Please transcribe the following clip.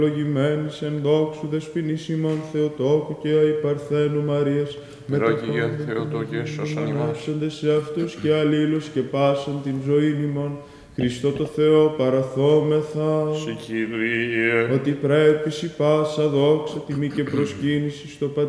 Ευλογημένης εν δόξου δεσποινής ημών Θεοτόκου και αϊπαρθένου Μαρίας, Ευλογία Θεοτόκε, σώσον ημάς. σε αυτούς και αλλήλους και πάσαν την ζωήν ημών, Χριστό το Θεό παραθόμεθα, Σε Κύριε, ότι πρέπει η πάσα δόξα, τιμή και προσκύνηση στο Πατρί